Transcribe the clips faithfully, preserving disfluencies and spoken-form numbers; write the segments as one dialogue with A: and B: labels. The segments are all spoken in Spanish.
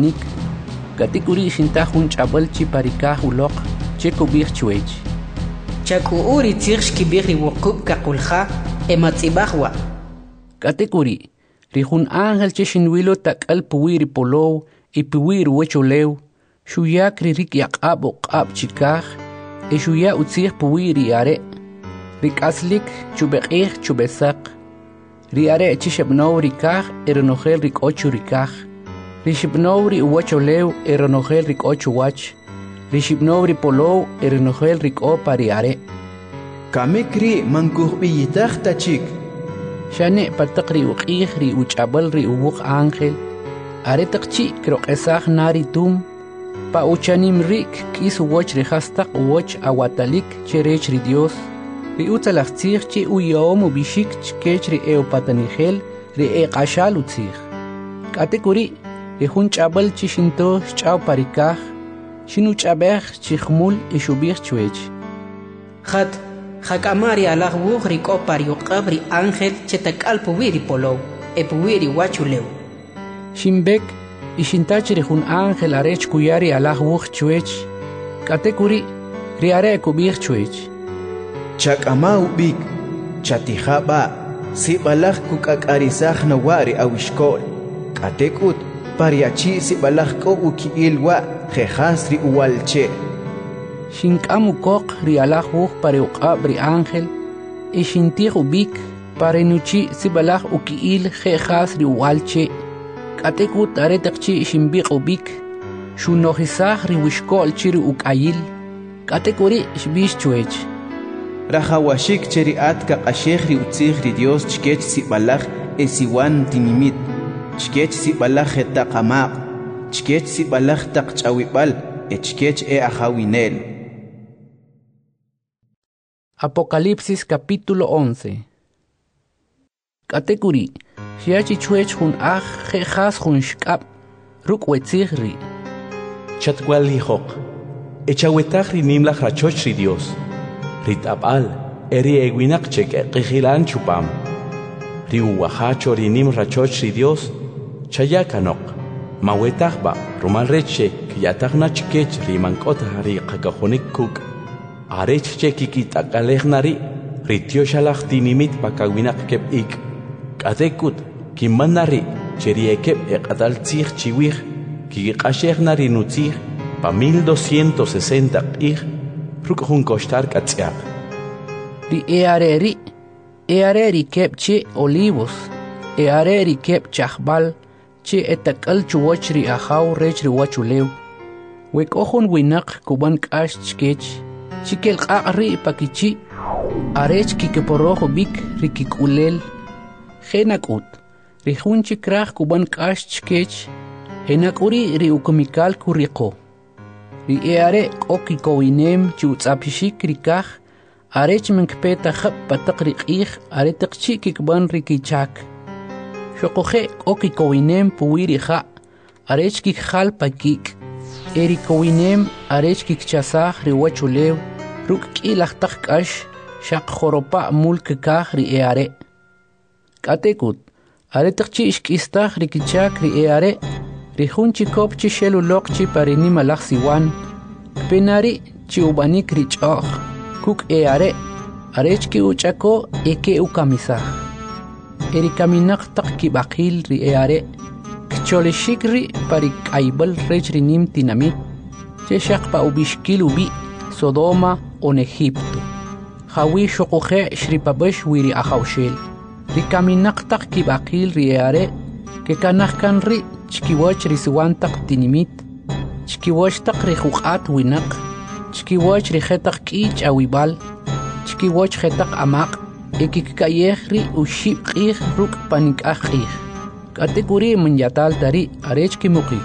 A: ubanik. Katikuri shinta hun chabal chi parikah ulok cheko bir chuech.
B: Chaku uri tirsh kibiri wukub kakulha ematzibahwa.
A: Katikuri rihun ángel cheshinwilo takal puwiri polow y puwiri wecholew. Shuyak ririk yaqab uqab chikah e shuya utzih puwiri are. Rik aslik chubeqih chubesak. Ri are chishabnow rikah eronogel rik ocho rikah. Rishibnowri uwacholew eronogel rik ocho wach. Rishibnowri polow eronogel rik o pariare.
C: Kamekri mankuhbiyitah tachik.
A: Shane patakri uqih ri uchabal ri uwuk ángel. Are takchi krok esah nari tum. Pa uchanim rik kis uwach rihastak uwach awatalik cherech ri Dios. Ri utalachtzih chi uyom ubishik chkech ri eopatanigel ri eqashal utzih. Katekuri Rihun chabal chishinto ch'aw parikah, shinu chabeh chikhmul ishubih chuech.
B: Khat, hakamari alah wuh riko pariuqab ri ángel chetakal puwiri polow, e puwiri wachulew.
A: Shimbek, ishintach rihun ángel arech kuyari alah wuh chuech. Katekuri, riare kubih chuech.
C: Chakama ubik, chatihaba, si balah kukakarisah nawari awishkol. Katekut, pariachi si balah ko ukiilwa jehasri uwalche.
A: Shinkamu kok ri alah wuh pariuqab ri ángel, e shintih ubik parenuchi si balah ukiil jehasri uwalche. Katekut aretakchi shimbik ubik, shunohisah ri wishkol chiri ukayil. Katekuri shbish chuech.
C: Rahawashik cheri atka qasheh ri utzih ri Dios chkech si balah esiwan tinimit. Chkech si balah etaqamaq, chkech si balah taqchawibal, e chkech e ajawinel.
A: Apocalipsis capítulo once. Katekuri, shiachi chuech hun aj jejas hun shkap, ruk wetzihri.
D: Chatwal hijok, echawetach ri nimlach rachoch ri Dios, ritabal, eri eguinak chek eqihilan chupam, ri uwahacho ri nim rachoch ri Dios, chayakanok, mawetahba, rumal reche, kiyatagna chikech rimankota ri qakajonik kuk, arech chekikit akalegnari, rityo shalach tinimit pakawinak kep ik, katekut, kimanari, cheriekep ekatal tzih chiwih, kikikashegnari nutzih, pa mil doscientos sesenta ik, rukjun koshtar katziak.
A: Ri eareri, eareri kep che olivos, eareri kep chahbal, che etakal chuwach ri ahaw rech ri wachulew. Wek ohon winak kuban kash chkech, chikel qaqri pakichi, arech kikeporojo bik ri kikulel. Henakut, ri hun chikrach kuban kash chkech, henakuri ri ukumikal kuriko. Ri eare okikowinem chutzapishik ri kach, arech menkpeta khab patak ri qih, aretak chi kikban ri kichak. Shokoje okikowinem puwiri ha, arech kikhal pakik. Eri kowinem arech kikchasah ri wachulew, ruk kilach tak kash, shak khoropa mulk kah ri eare. Katekut, aretak chi ishkistah ri kichak ri eare, ri hun chi kop chi shelu lok chi parini malach siwan, penari chi ubanik ri choch, kuk eare, arech ki uchako eke ukamisah. Eri kaminak tak ki bakil ri eare, kcholeshik ri parik aibal rech ri nim tinamit, che shak pa ubishkil ubi, Sodoma on Egipto. Hawi shokoje shripabesh wiri ahawshel. Ri kaminak tak ki bakil ri eare, ke kanach kan ri chkiwach ri siwan tak tinimit, chkiwach tak ri huqat winak, chkiwach ri khetak kich awibal, chkiwach khetak amaq, ekikayeh ri ushib qih ruk panikah qih. Katekuri menyatal dari arech kimukik.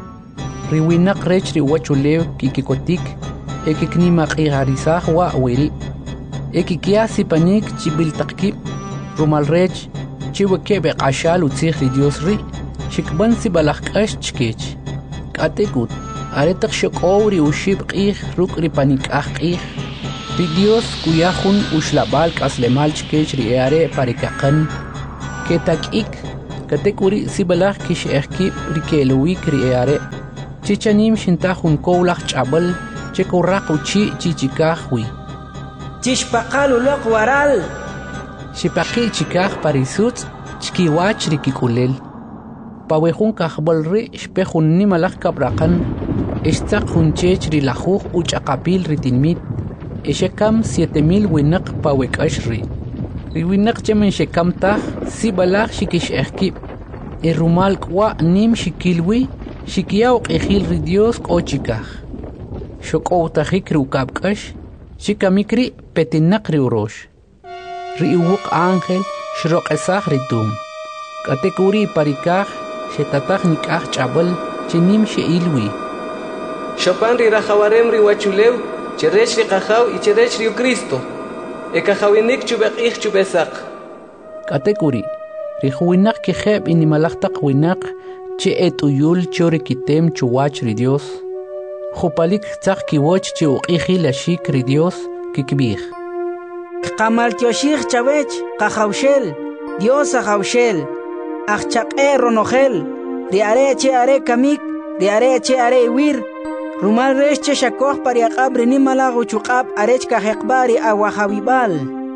A: Ri winak rech ri wachulew kikikotik, ekiknima qiharisah wa wiri. Ekikiasi panik chibil takip, rumal rech, chiwekebe qashal utzih ri Dios ri, shikban si balakash chkech. Katekut, aretak shokow ri ushib qih ruk ri panikah qih. Ri Dios kuyahun ushlabal kaslemal chkech ri eare parikakan, ketakik, katekuri sibalach kish erkib rikeluwi kriare chichanim shinta hun koulach chabal chekuraq uchi chichikahwi
B: chishpaqalu loq waral
A: shipaqi chikah parisut chkiwach rikikulel pawejun kahbalri shpejun nimalach kabraqan ishtaq hun chech rilajuj uchaqapil ritinmit ishekam siete mil winaq pawekashri riwinaq chemen shekam taj sibalach shikish erkib irumal kwa nim shikilwi shikiyaw qijil ri Dios qochikaj shokowtajik rukabkash shikamikri petinaq ri urosh ri uwuq ángel shroqesaj ritum katekuri parikaj shetataj nikaj chabal chinim sheilwi
E: Chopin ri rajawarem ri wachulew cherech ri qajaw y cherech ri Cristo ekajawinik chubeqij chubesaq
A: katekuri ri juwinak kijeb inimalajtaq winak che etuyul chori kitem chuwach ri Dios jupalik tzaq kiwoch che uqijil ashik ri Dios kikbij
B: qamal tioshir chawech qajawshel Dios ajawshel ajchaqe ronojel ri are che are kamik ri are che are wir rumal resh che shakoj pariaqab ri nimalagu chuqab arech kajeqbari awajawibal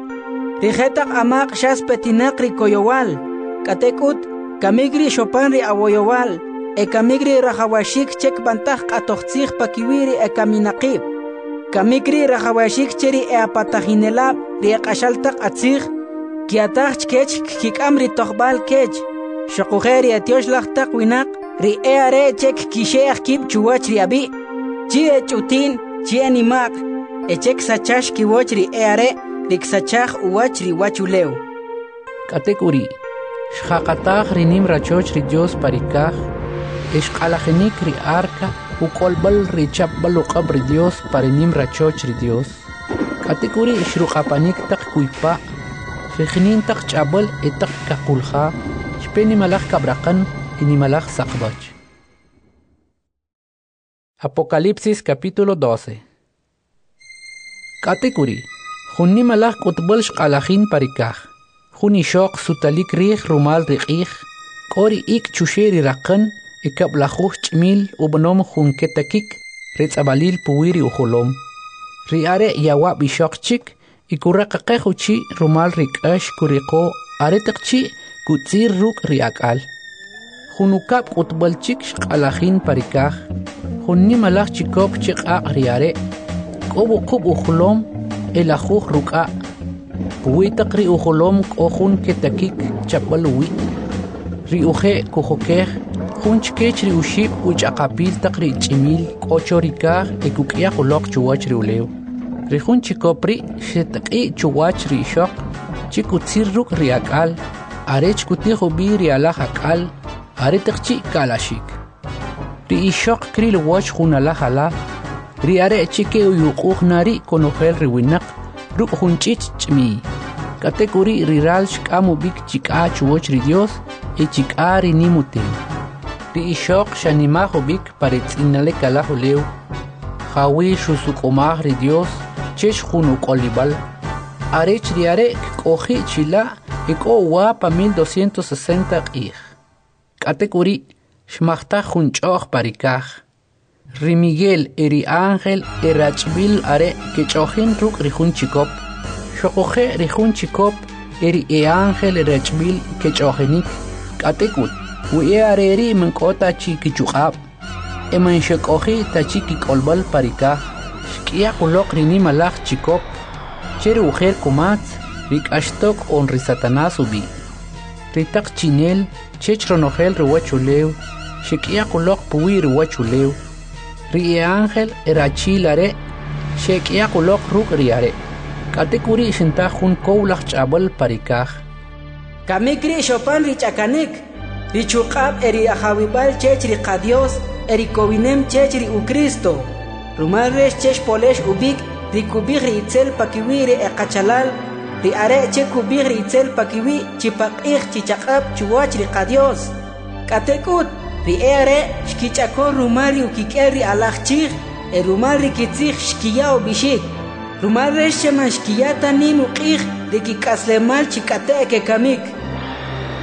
B: ri jetaq amaq shas petinaq ri koyowal katekut kamigri Chopin ri awoyowal e kamigri rajawashik chek bantaj qatoqtzij pakiwiri e kaminaqib kamigri rajawashik cheri e apatajinelab ri qashaltaq atzij kiataj chkech kikam ri toqbal kech shaqujeri atioshlashtaq winaq ri e are chek kisheaj kib chuwach ri abi chi e chutin chi animaq e chek sachash kiwoch ri e are ri ksachaj uwach ri wachulew
A: katekuri shaqataj ri nim rachoch ri Dios parikaj ishqalajinik ri arca ukolbal ri chapbal uqab ri Dios parinim rachoch ri Dios katekuri ishruqapanik taq kuypa Fijinin tak chabal etak kakulha, shpeni malach kabrakan, ini malach sakbach. Apocalipsis capítulo doce. Katekuri, junni malach kutbol shqalachin parikaj, junni shok sutalik rih rumal rikih, kori ik chusheri rakan, ikablajuh chmil ubanom jun ketakik, ritzabalil puwiri ujolom. Riare yawa bishok chik, ikuraqaqejuchi rumal rikash kuriqo aretaqchi kutzir ruk riakal junukap qutbalchik shqalajin parikaj junni malaj chikop chiqaq riare qobu qub ujlom elajuj ruka puwitaq ri ujlom qojun ketakik chapalwi ri uje kujokej jun chkech ri ushib uchaqapil taq ri chimil qochorikaj ekuk'yaq uloq chuwach ri ulew Rijun chikopri shetaqi chuwach ri shok chikutzir ruk riakal arech kutijo bi rialaj akal aretaqchi kalashik ri ishok kril wach junalaj ala ri are chike uyuquj nari konojel ri winaq ruk junchich chmi katekuri ri ral shkamu bik chik'a chuwach ri Dios e chik'a ri nimutem ri ishok shanimajo bik paretzinale kalajo lew jawi shusukomaj ri Dios chesh junu kolibal arech riare koji chila eko wapa mil doscientos sesenta qij katekuri shmachta junchoj parikaj ri Miguel eri ángel erachbil are kechojin ruk ri jun chikop shokoje ri jun chikop eri e ángel erachbil kechojenik katekut wi areri menkota chi kichuqab eman shekoji tachi kikolbal parikaj Shkia kulok rini malach chikop, chere ujer kumatz, rik ashtok on ri satanás ubi. Ritak chinel, chech ronojel riwachulew, shkia kulok puwi riwachulew. Ri e ángel erachilare, shkia kulok ruk riare. Katekuri shintajun koulach chabal parikaj.
B: Kamikri Chopin ri chakanik, ri chuqab eri ajawibal chech ri qadios, eri kowinem chech ri u Cristo. Rumal resh chesh polesh ubik ri kubig ri itzel pakiwi ri eqachalal ri are che kubig ri itzel pakiwi chipaqij chichaqab chuwach ri qadios katekut ri are shkichakon rumal ri ukikel ri alajchij e rumal ri kitzij shkiyao bishik rumal resh cheman shkiyata nim uqij ri kikaslemal chikate ke kamik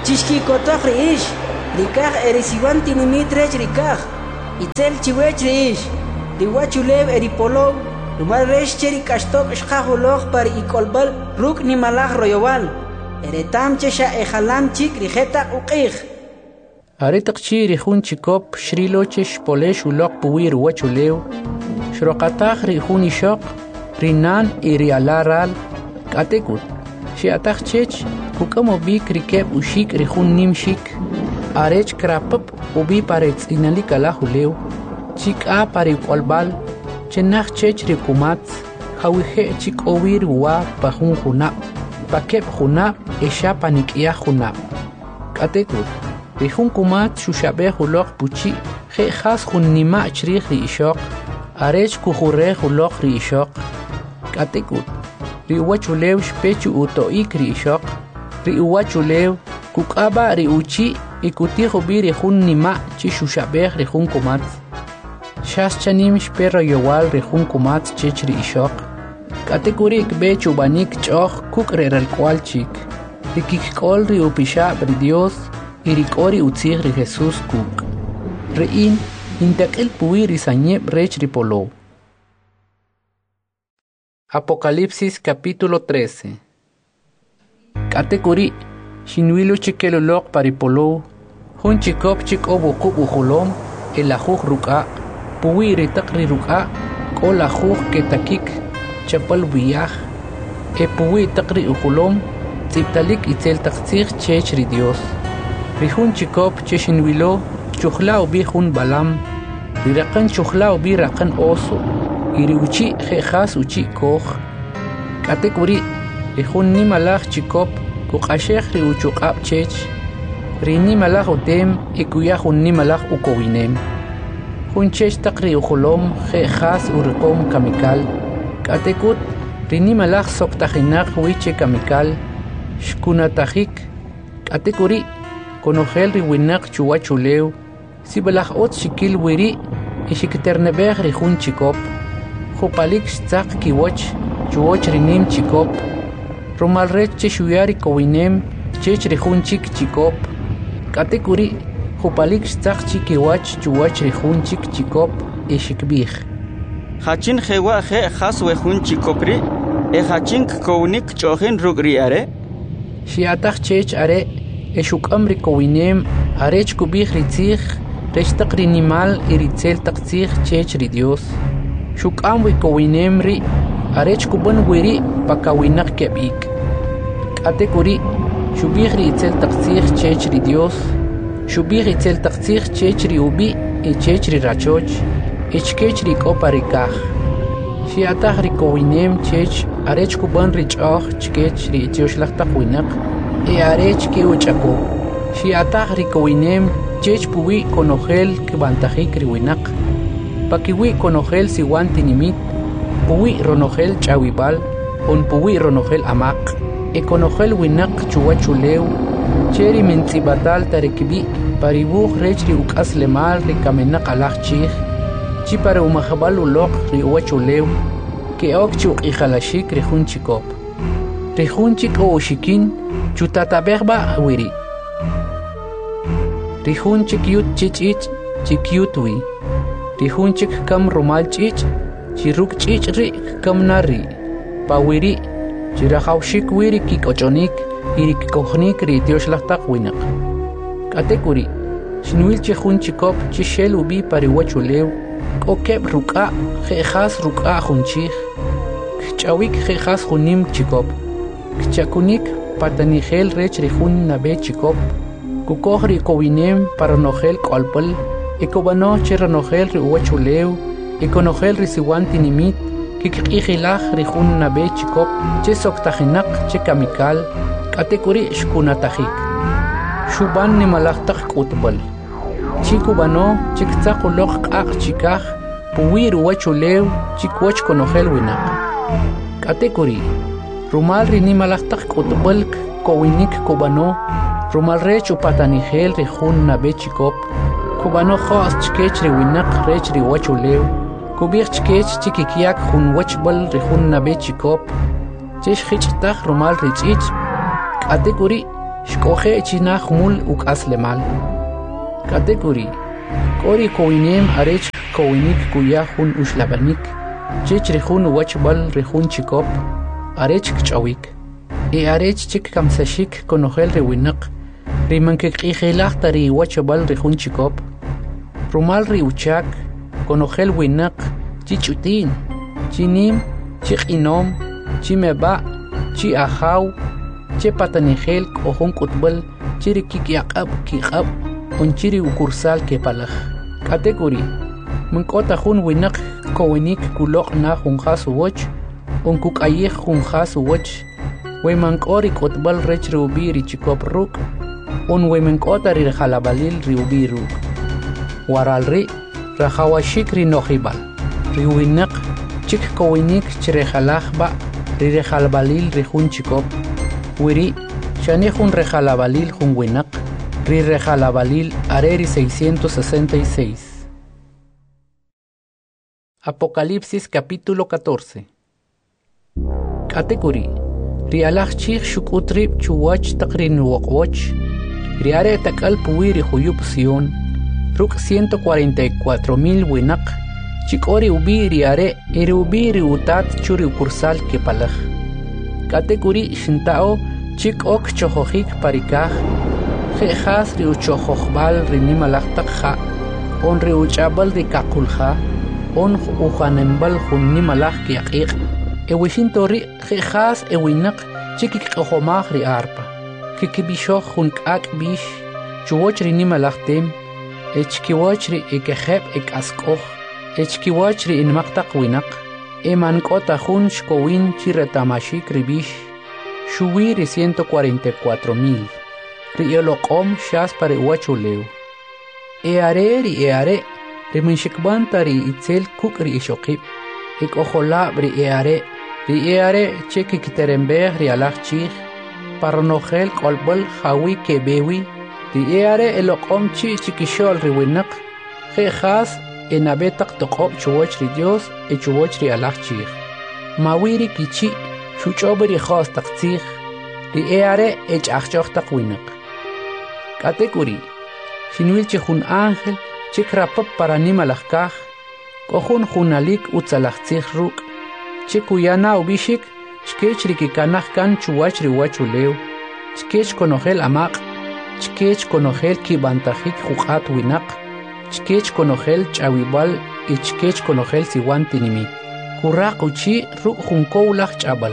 B: Chishki kotoch riish, rikach erisiwan tinimit rech rikach, itzel chiwech riish, riwachulev eripolov, rumal resh cheri kashtok shkahuloch par ikolbal ruk ni malach royowal, eretam chesha ejalam chik rijeta uqich.
A: Aretak chi rijun chikop shrilochesh polesh ulok puwi ruwachulev, shroqatach rijun ishok, rinan irialaral, katekut. Shiatach chech, kukamo bik rikeb ushik rijun nimshik, arech krapap ubi parets inalika huleu, chik a pari kolbal, chenach chech rikumat, hawihe chik owir wa pahun hunap, pakep hunap, esha panikia hunap. Katekut, rijun kumat shushabe hulok puchi, he khas hun nima chrich ri ishok, arech kuhure hulok ri ishok. Katekut, ri uwachulew shpechu utoik ri ishok, ri uwachulew kukaba ri uchi ikutijo bi ri jun nima chi shushabeh ri jun kumat. Shas chanim shperro yowal ri jun kumat chech ri ishok. Katekurik bechu banik choch kuk re ralkwal chik. Ri kikol ri upishab ri Dios y ri kori utzig ri Jesus kuk. Ri in intakil puwi ri sanyeb rech ri polo. Apocalipsis capítulo trece. Katekuri, shinwilu chikelolok paripolo, hun chikop chikobo kubu hulom, el ajuj ruka, puwi ritakri ruka, kol ajuj ketakik, chapal wiyaj, e puwi takri uhulom, tziptalik itzel takzig chech ri Dios. Rihun chikop cheshinwilo, chuchlao bi hun balam, rirakan chuchlao bi rakan oso, iri uchi jejas uchi koch. Katekuri, rihun ni malach chikop, kukashech ri uchukab chech, ri ni malach utem, ikuya hun ni malach ukowinem. Hun chech takri uchulom, jejas urikom kamikal. Katekut, ri ni malach soktajinak wiche kamikal, shkunatajik. Katekuri, konogel ri winak chuwachulew, si balach ot shikil wiri, ishikiternebech ri hun chikop. Jupalik stzak kiwoch, chuoch rinim chikop. Romalrech cheshuyari kowinem, chech rihun chik chikop. Katekuri, jupalik stzak chikiwach, chuoch rihun chik chikop, ishikbich.
F: Hachin jewa je has wehun chikopri, e hachin kownik chohin rugri are.
A: Shiatach chech are, eshukam rikowinem, arech kubich ritzich, rechtak rinimal iritzel takzich chech ridios. Shukam wikowinem ri, arech kuban wiri pakawinak kebik. Katekuri, shubich ri itzel takzich chech ri Dios, shubich itzel takzich chech ri ubi, e chech ri rachoch, echkech ri koparikach. Shiatach ri kowinem chech, arech kuban ri choch, chkech ri etiosh winak, e arech ke uchako. Shiatach ri kowinem chech puwi konogel kibantajik ri winak. Pakiwi konogel siwan tinimit, puwi ronogel chawibal, on puwi ronogel amak, e konogel winak chuwachulew, cheri mentzibatal tarekibi, paribuj rech ri ukas lemal ri kamenak alach chich, chi para umajabal ulok ri uwachulew, ke ok chuk ijalashik ri jun chikop. Ri jun chik o ushikin, chutatabegba wiri. Ri jun chikyut chichich, chikyutwi. Rihunchik kam rumal chich, chiruk chich ri kam nari, pawiri, chirahawshik wiri kikochonik, irik kohnik ri tioshlachtak winak. Katekuri, shinwil chihunchikop chishel ubi pariwachulew, kokeb ruka, jejas ruka hunchich, kchawik jejas hunim chikop, kchakunik patanigel rech rihun nabe chikop, kukohri kowinem paranogel kolpal, Ekobano cheranogel ri uwachulew, ekonogel ri siwan tinimit, kikikijilaj ri jun nabe chikop, che soktajinak che kamikal, katekuri shkunatajik. Shuban ni malachtak kutbal. Chikubano chiktzaqulok k'aq chikaj, puwi ri uwachulew, chikwoch konogel winak. Katekuri, rumal ri ni malachtak kutbal kowinik kubano, rumal rech upatanigel ri jun nabe chikop, Kubano khos chkech ri winak rech ri wachulew, kubich chkech chikikiak hun wachbal ri hun nabe chikop, chesh khichtach rumal ri chich, katekuri, Shkoje chinach mul uk aslemal. Kategori. Kori kowinem arech kowinik kuya hun ushlabanik. Chich rihun wachbal rihun chikop. Arech kchawik. E arech chik kamsashik konogel rewinak. Rimankik igelach tari wachbal rihun chikop. Rumal ri uchak. Konogel winak. Chichutin. Chinim. Chik inom. Chimeba. Chi ahaw. Che patanigel kohon kutbal. Chiri kikiakab kikab. Onchiri ukursal kepalaj. Kategori. Munkota hun winak kowinik kulok na hunjas uwoch. Unkuk ayeh hunjas uwoch. Wemankori kotbal rech riubiri chikop ruk. Un wemankota rirjalabalil riubi ruk. Waralri rajawashik rinohibal. Riuinak chik kowinik chirejalajba rirjalabalil rihun chikop. Wiri shanehun rejalabalil hun winak. Rirejalabalil Areri seiscientos sesenta y seis. Apocalipsis capítulo catorce. Category. Rialach chich shukutrib chuwach takrin wokwach. Riare takal puiri huyub Sion. Ruk ciento cuarenta y cuatro mil winak. Chikori ubi riare eri ubi riutat churi ukursal kepalaj. Category shintao chik ok chohojik parikaj. Jejas riuchojochbal rinimalachtakja. On riuchabal rikakulja. On ujanembal junimalach kiaqiq. Ewishintori jejas ewinak chikik ojomaj ri arpa. Kikibishoch junkak bish. Chuwoch rinimalachtem. Echkiwoch ri ekejeb ekaskoj. Echkiwoch ri inmaktak winak. Emankota jun shkowin chiretamashik ribish. Shuwi ciento cuarenta y cuatro mil. Riolokom shas pare wachuleu. Eare ri eare. Riminshikbanta ri itzel kuk ri ishokib. Ik ojola ri eare. Ri eare cheki kiterembeh ri alach chich. Parnogel kolbol hawi kebewi. Ri eare elokom chi chikishol ri winak. Jejas enabetak tokob chuwoch ri Dios e chuwoch ri alach chich. Mawiri kichi shuchobri khos tak chich. Ri eare ech achchoch tak winak. Category. Shinwil chihun ángel, chikrapap para nimalajkaj, kohun junalik utzalachtzich ruk, chikuyana ubishik, chkech rikikanaj kan chuwach riwachuleu, chkech konogel amaq, chkech konogel kibantajik juqat winak, chkech konogel chawibal y chkech konogel siwan tinimi. Kuraq uchi ruk junkowlaj chabal.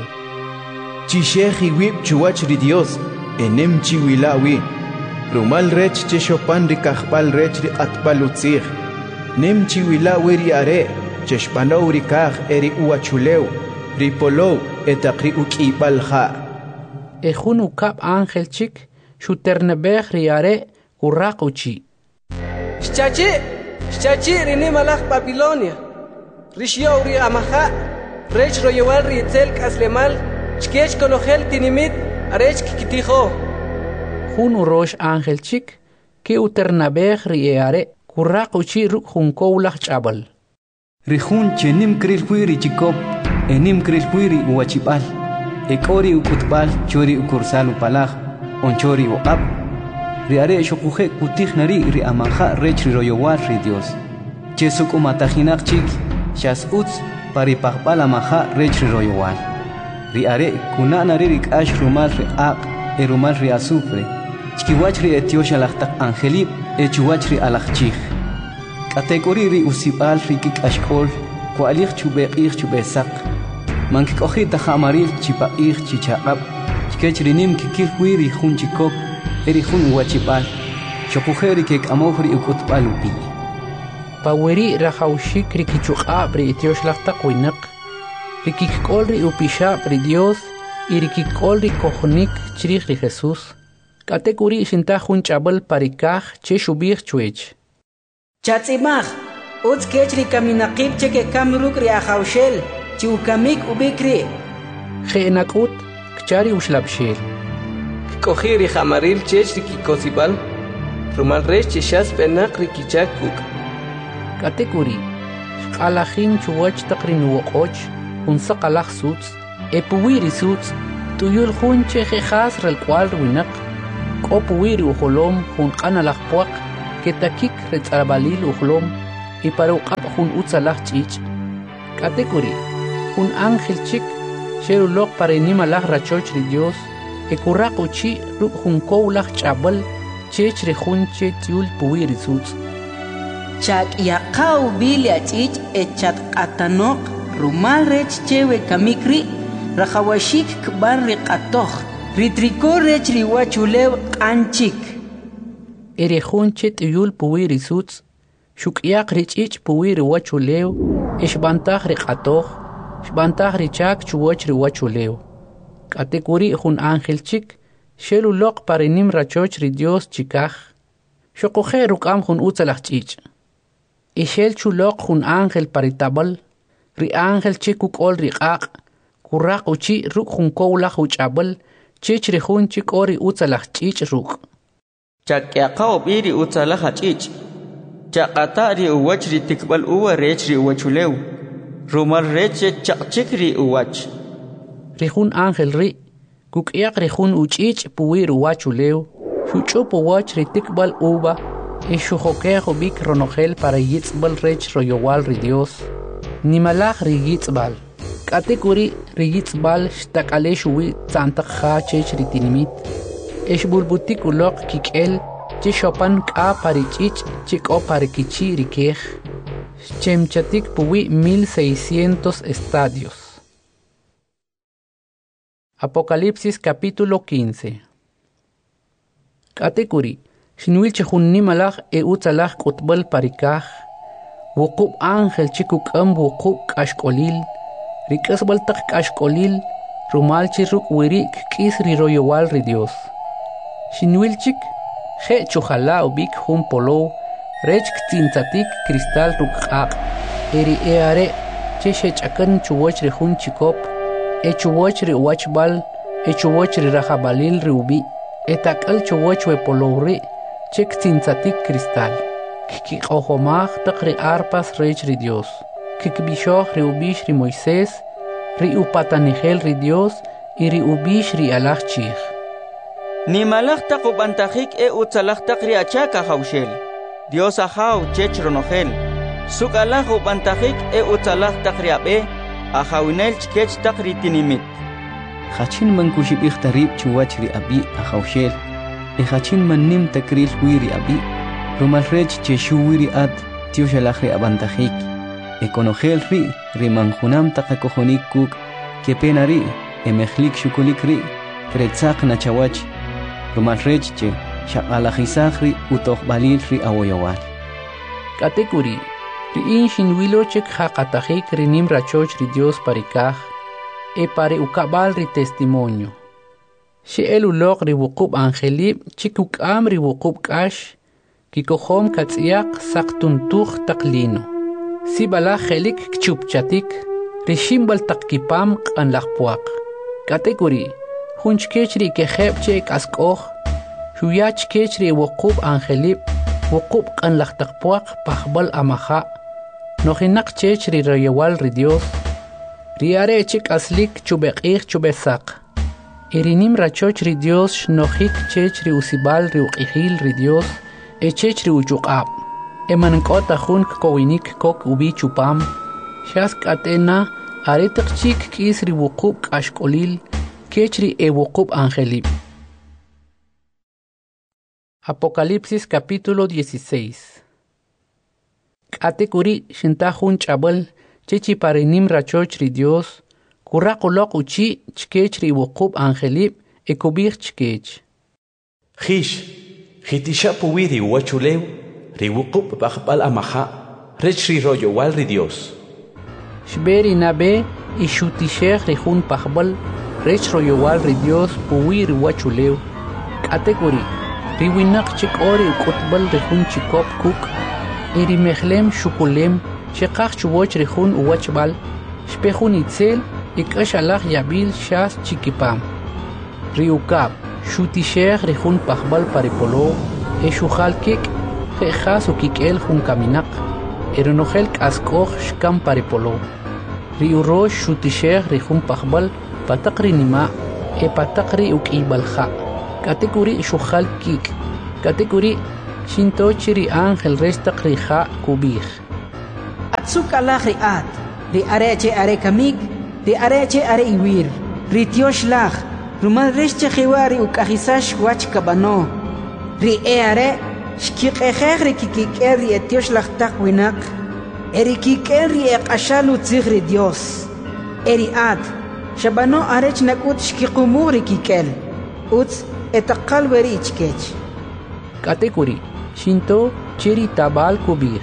C: Chishej iwib chuwach ri Dios, enem chiwilawi. Rumal rech che shopan ri kajbal rech ri atbal utzig. Nem chiwila weri are, che shpanow ri kaj eri uachuleu, ri polow etakri ukibal ja.
A: Ejun ukab ángel chik, shuternebej ri are uraq uchi.
E: Shchachi, shchachi ri nimalaj Babilonia. Rishyow ri amaja, rech royewal ri itzel kaslemal, chkech konogel tinimit, arech kikitijo.
A: Jun urosh ángel chik, que uternabej rieare, kuraq uchi ruk junkowlaj chabal.
G: Rihun chenim kril huiri chikop, enim kril huiri uachibal, ekori ukutbal chori ukursal upalaj, onchori uqab. Riare shokuje kutij nari ri amanja rech ri royowal ri Dios. Chesuk umatajinak chik, shas utz paripajbal amaja rech ri royowal. Riare kunanari rik ash rumal ri aq, erumal ri azufre. Chkiwachri etiosha lachtak angelib, echuwachri alachchich. Category ri usibal rikik ashkol, kualich chubeqich chubesak. Mankikohita hamaril chipaich chichaqab, chkechrinim kikil huiri hun chikop, eri hun uachibal. Chokujeri kek amohri ukutbalupi.
A: Paweri rajaushik rikichuqab ri etiosh lachtak winak. Rikikol ri upishab ri Dios, y rikikol ri kojonik chrich ri Jesús. Category shinta jun chabal parikaj che shubir chuech.
B: Chatzimaj, utz kechri kaminaqib cheke kamruk ri ajawshel, chi ukamik ubikri.
A: Jeenakut, kchari ushlabshel.
E: Kikoji ri jamaril chech ri kikosibal, rumal rech cheshas penak ri kichak kuk.
A: Category, shqalajin chuwach takrin woqoch, un saqalaj suts, epuwiri suts, tuyul jun che jejas rel cual winak. Kopuiri ujolom hun analach puak, ketakik retzarabalil ujolom, y para uqap hun utzalach chich. Katekuri, hun ángel chik, sherulok para inimalach rachoch ri Dios, e kurrak uchi ruk hun koulach chabal, chech re hun che tiul puiri zutz.
B: Chak yaqaw bilia chich e chat atanok, rumal rech chewe kamikri, rajawashik kban riqatoch. Ritriko rech riwachulew qanchik.
A: Ere hunche tiyul puwiri suts, shukyak richich puwiri wachulew, ishbantah riqatoh, shbantah richak chuwach riwachulew. Katekuri hun ángel chik, shelu lok parenim rachoch ri Dios chikaj, shokoje rukam hun utzalach chich. Ishel chulok hun ángel paritabal, ri ángel chikuk ol riqaq, kuraq uchi ruk hun koulach uchabal, chich rihun chik ori utzalach chich ruk.
F: Chakyaqaw biri utzalach chich. Chaqata ri uwach ri tikbal uwa rech ri uwachulew. Rumal rech chaqchik ri uwach.
A: Rihun ángel ri, kukyak rihun uchich puwir uwachulew, shuchup uwach ri tikbal uwa, e shujokejo bik ronogel para yitzbal rech royowal ri Dios. Nimalach ri yitzbal. Katekuri rigitzbal shtakale shuwi tzantak kha chech ritinimit. Esh bulbutik ulok kikel che shopan ka parichich chik o parikichi rikej. Chemchatik puwi mil seiscientos estadios. Apocalipsis capítulo quince. Katekuri shinwil chehun nimalach e utzalach kutbal parikaj. Wukub ángel chikuk am wukub kashkolil. Rikas baltak kashkolil, rumal chiruk wirik kis ri royowal ri Dios. Shinwilchik, he chuhala ubik hum polo, rech ktintatik cristal rukaq, eri eare, che shechakan chuwach ri hun chikop, e chuwach ri wachbal, e chuwach ri rajabalil ri ubi, etakal chuwach we polo ri, che ktintatik cristal. Kiki ohomach tak ri arpas rech ri Dios. Kikbishoh ri ubish ri Moisés, ri upatanigel ri Dios, y ri ubish ri alach chich.
F: Ni malach tak upantajik e utzalach tak ri achaka haushel. Dios ahaw chech ronogel. Suk alach upantajik e utzalach tak ri abe, ahawinel chkech tak ri tinimit.
G: Hachin man kushibich tarib chuwach ri abi ahawshel. E hachin man nim takril hui ri abi. Rumal rech che shuwi ri ad, tiyo shalach ri abantajik. Econogel ri, rimanjunam takakojonik kuk, que pena ri, emejlik shukulik ri, kretzak nachawach, rumal rechche, shaqalajizak ri, utoh balil ri awoyawal.
A: Katekuri, ri inshin wilochek hakatajik rinim rachoch ri Dios parikaj, e pare ukabal ri testimonio. She elulok ri wukub angelib, chikuk am ri wukub kash, kikohom katziak saktuntuch taklino. Si bala helik kchupchatik, rishimbal takkipam kan lakpuak. Katekuri, hunch kechri ke khepche kaskoh, huyach kechri wukub angelib, wukub kan laktakpuak pahbal amaha, nohinak chechri royewal ri Dios, riare chik aslik chubekich chubesak. Irinim rachoch ri Dios nohik chechri usibal ri uqihil ri Dios, e chechri uchuqab. Eman kota hun kowinik kok ubi chupam, shas katena aretak chik kisri wukub kashkolil, kechri e wukub angelib. Apocalipsis capítulo dieciséis. Katekuri shintahun chabal, chechi parenim rachoch ri Dios, kurakulok uchi chkechri wukub angelib, e kubich chkech.
D: Hish, hitisha puwiri wachulew, riwukub bakbal amaha, rech ri royowal ri Dios.
A: Shberi nabe y shutishech rihun pahbal, rech royowal ri Dios puwiri wachulew. Katekuri, riwinak chik ori ukutbal rihun chikop kuk, iri mehlem shukulem, shekach chuwoch rihun uwachbal, shpehun itzel, ikash alach yabil shas chikipam. Riukab, shutishech rihun pahbal paripolo, e shuhal kik, Jejas o kikel jun kaminak, eronogel kaskoh shkam paripolo. Riurosh shutisher rihun pahbal, patakri nima, e patakri ukibalha. Katekuri shukhal kik. Katekuri shinto chiri ángel resta krija kubij.
B: Atsuk Allah riat. Ri areche are kamik. Ri areche are iwir. Ri tiosh lach. Rumal rechte khiwari ukahisash wach kabano. Ri e are shkik ri kikik ri etiosh lach tak winak. Eri kikik ri eqashalu tzigri Dios. Eri ad. Shabano arech nakut shkikumuri kikel. Uts etaqal weri ichkech.
A: Katekuri shinto chiri tabal kubij.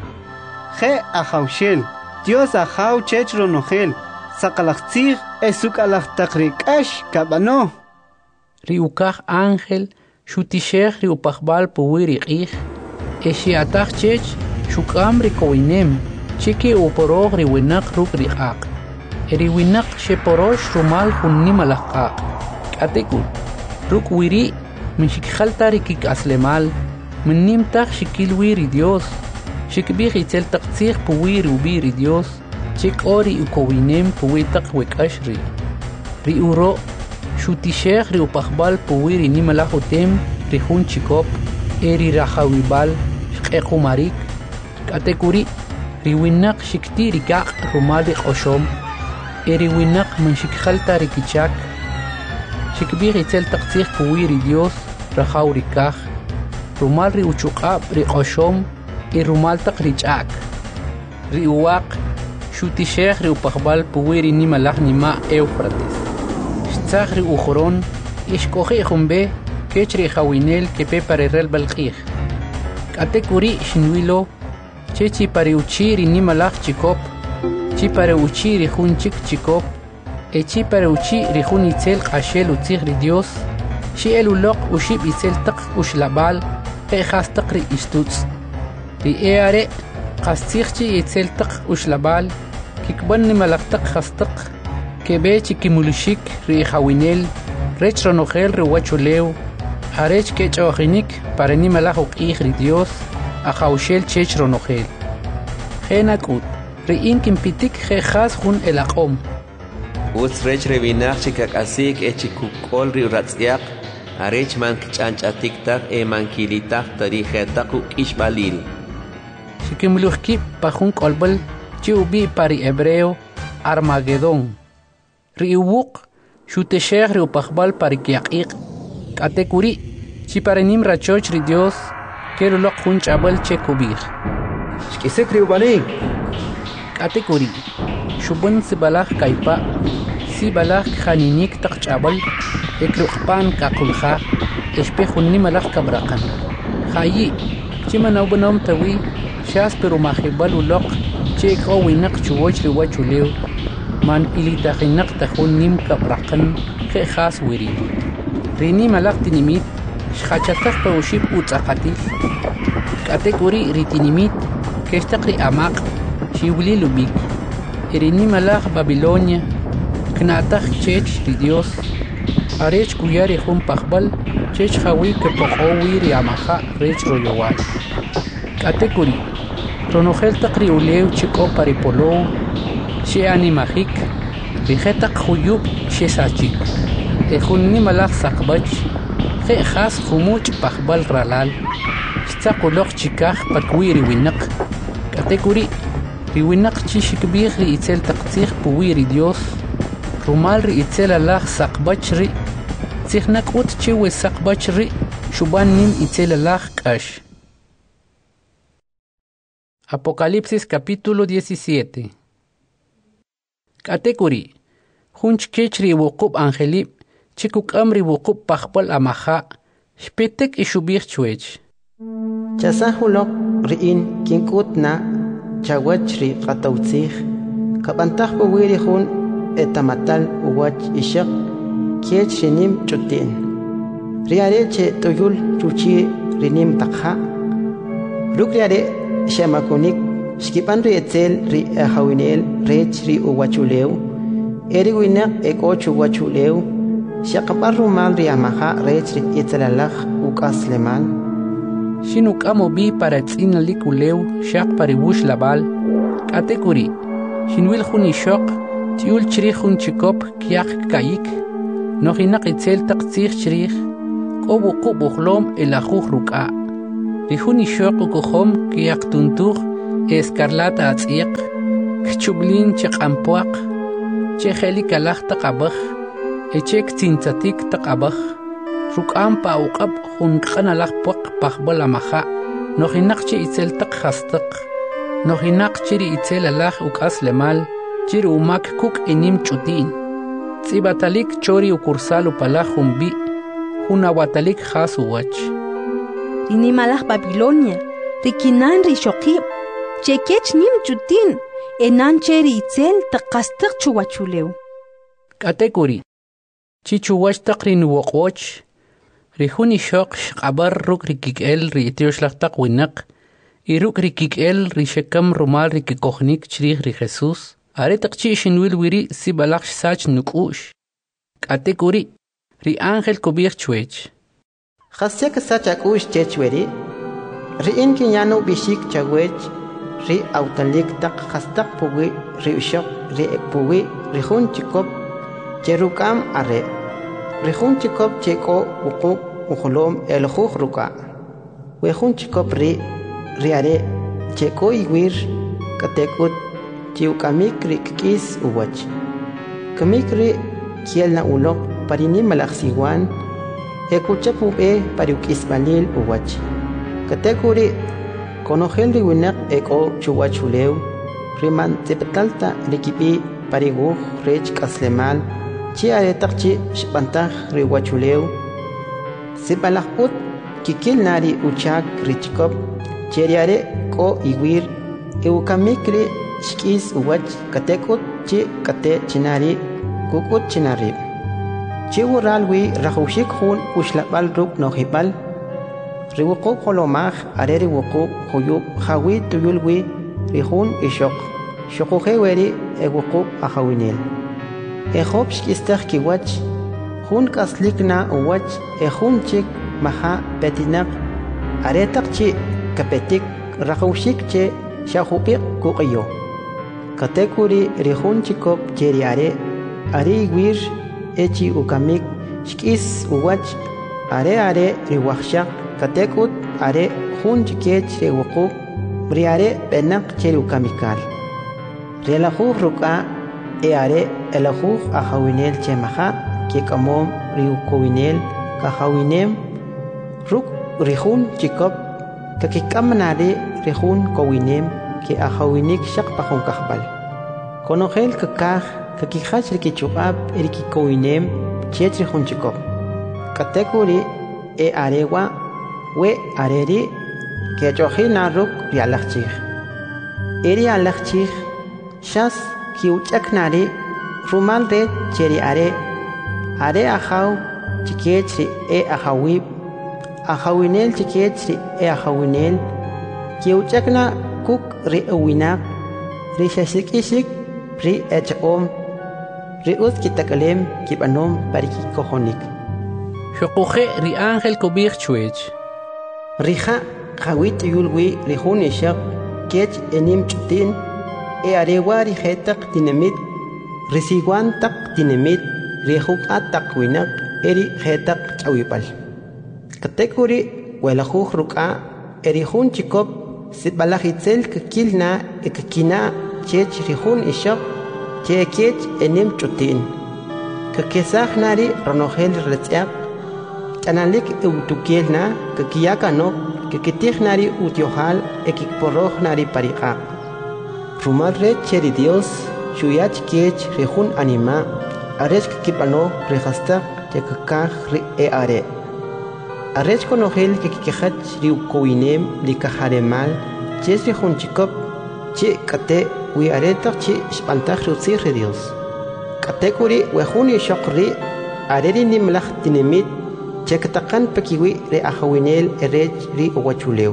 G: He ahaushel. Dios ahau chechro nogel. Sakalachtzig esukalach takrikash kabano.
A: Riukach ángel shutishech riupachbal puwiri ich. Eshiatach chech shukam rikoinem. Chiki uporog riwinak ruk riak. Eriwinak sheporosh rumal hunnim alakak. Katekur ruk wiri min shikhalta rikik aslemal. Min nimtach shikil wiri Dios. Shikbih itzel taktzig puwiri ubiri Dios. Chik ori ukowinem puwitak wekashri. Ri uro shutishech ri upachbal puwiri nimalahotem rihun chikop. Eri rahawibal shkekumarik. Katekuri riwinak shikti rikak rumali oshom. Eri winak min shikhalta rikichak. Shikbih itzel taktzig puwiri Dios rahaw rikach. Rumal ri uchukab ri oshom. I rumal tak richak. Ri uwak shutishech ri upachbal puwiri nimalach nima Eufrates. Shtzach ri ujoron ishkoji jumbe kech ri hawinel kepe parerel balqij. Katekuri shinwilo chechi pare uchiri nimalach chikop. Chi pare uchiri jun chik chikop. E chi pare uchiri jun itzel qashel utzig ri Dios. Shi el ulok ushib itzel tak ushlabal. E khas tak ri istutz. Ri eare qastigchi itzel tak ushlabal. Kikban nimalach tak khas tak. Kebe chikimulushik ri hawinel. Rech ronogel ri wachulew. Arech kech ojinik para nimalach uqij ri Dios. Ahaushel chech ronogel. Genakut. Ri inkim pitik je khas jun el aqom.
H: Uts rech revinach chikakasik echikukol ri ratzyak. Arech man kchanchatik tak e man kilitak tarijetak ukishbalil.
A: Shikimuluhki pajun kolbel chi ubi pari hebreo Armagedón. Ri uwuk shuteshech ri upachbal pari kiaqiq. Katekuri chi parenim rachoch ri Dios kero lok jun chabal che kubij.
C: Shkisek ri ubalik.
A: Katekuri shubun sibalach kaipa sibalach khaninik tak chabal ekruqpan kakulkha espejun nimalach kabraqan. Khayi chi manawbanom tawi shas pero mahibal ulok che ko winak chuwoch ri wachulew man ilitahinak tahun nim kabraqan khe khas wiri. Rini malak tinimit shkhachatak pa ushib utzaqatil. Katekuri ritinimit kestakri amaq shiwli lubik. Rini malak Babilonia knatak chech ri Dios. Arech kuyari jun pachbal chech hawi ke pohowi ri amaja rech royowal. Katekuri ronogel takri ulew chiko paripolo she animajik bijetak huyub she sachik. Ejun nimalach sakbach je khas khumuch pachbal ralal shtakulok chikaj pakwiri winak. Katekuri ri winak chi shikbih ri itzel taqtzig puwiri Dios. Rumal ri itzel alach sakbach ri tzignak ut chiwe sakbach ri shuban nim itzel alach kash. Apocalipsis capítulo diecisiete. Katekuri junch kechri wukub angelib chikuk amri wukub pachbal amaja shpitek ishubich chwech.
I: Chasahulok riin kinkutna chawachri qatawtzig kabantah puwiri jun etamatal uwach ishaq kiech rinim chutin riareche toyul chuchi rinim takha rukriare shamakunik shkipan ri etzel ri hawinel rech ri uwachulew eri winak ekochu wachulew shaqaparru mal ri amaha rech ri etzelalach ukaslemal
A: Shinuk amo bi para tzina likulew shaq paribush labal. Katekuri shinwil jun ishok tiul chrij jun chikop kiak kayik nohinak itzel taqtzig chrij Kobu kubuhlom el ajuj ruka. Rihuni shoku kuhom kiaktuntur escarlata atsiq. Kchublin chaqampuaq. Cheheli kalaj taqabaj. Echek tintzatik taqabaj. Rukam pa uqab junqanalaj puaq pahbala maha. Nohinaqchi itzel taq hastaq. Nohinaqchiri itzel alaj ukas lemal. Chiri umak kuk enim chutin. Tsibatalik chori ukursalu palaj humbi. Hunawatalik hasu wach.
J: Rinimalaj Babilonia. Rikinan rishokib. Chekech nim chutin. Enan cheri itzel taqastaq chuwachuleu.
A: Katekuri. Chichuwach taqrin woqwoch. Rihuni shok shqabar ruk rikikel riitioshlataq winaq. Iruk rikikel rishekam rumal rikikohnik chrih ri Jesus. Aretaqchi shinwil wiri sibalaq sach nukush. Katekuri. Ri ángel kubir chwech.
I: Khasek sach akush chechweri. Ri inki nyano bishik chawech. Ri autalik tak khastak puwi ri ushok ri puwi ri hun chikop cherukam are. Ri hun chikop cheko uquk ukhulom el khukh ruka. We hun chikop ri ri are cheko iwir katekut chiukamik ri kis uwach. Kamik ri kiel na ulok parini malaksiwan ekuchapu e pariukis balil uwach. Katekuri konojel ri winak eko chuwachuleu riman tepetalta rikipi pariguj rech kaslemal chi aretaqchi shpantaj ri wachuleu sipalajput kikil nari uchak richkop cheriare ko iwir eukamikri shkis uwach katekut chi kate chinari kukut chinari chi uralwi rajushik hun ushlabal ruk nojibal riwuquk holomaj are riwuquk huyub hawi tuyulwi rihun ishok shokujeweri ewuquk ahawinel ejob shkistaj kiwach hun kaslikna uwach ejun chik maha petinak aretak chi kapetik rajushik che shajupiq kuqiyo katekuri rihun chikop cheriare ari wir echi ukamik shkis uwach are are riwajshak katekut are hun chikech rewuquk briare benak cherukamikal relajuj ruka e are elajuj ahawinel chemaha kekamom riukowinel kahawinem ruk rihun chikop kakikamnare rihun kowinem ke ahawinik shak pahun kahbal konojel kakaj kakihach rikichubab erikikowinem chet rihun chikop katekuri e arewa we areri ke chohina ruk rialachich eri alachich shas kiuchaknari rumal de cheri are are ahaw chikechri e ahawib ahawinel chikechri e ahawinel kiuchakna kuk ri uwinak ri shashikishik ri echom ri us kitakalem kibanom pariki kohonik
A: Shokuje ri ángel kubir chwech.
I: Rija Hawit yulwi rihun ishaq kech enim chutin e arewa rijetak dinamit risiguan tak dinamit rihuk atak winak eri jetak chawipal katekuri welajuj ruka erihun chikop sitbalajitzel kakilna ekakina chech rihun ishaq che kech enim chutin kakesaj nari ronojel retziak Analik eutukielna kakiyakano kakitihnari utiohal ekikporrohnari pariqa. Rumal re cheri Dios shuyach kech rejun anima arech kakipano rejasta yakakaj ri e are. Arech konojel kakikejach riukowinem likajaremal ches rejun chikop che kate wi aretak che spantaj rutzir re Dios. Katekuri wejun ishokri areri nimlach tinemit Chekatakan pekiwi re ahawinel erech ri owachuleu.